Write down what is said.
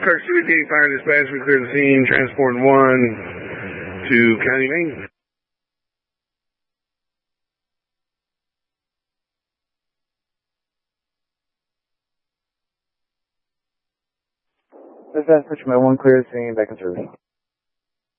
Clark Street, getting fire dispatch. We cleared the scene. Transporting 1 to county maintenance. Dispatch, my 1 clear the scene. Back in service.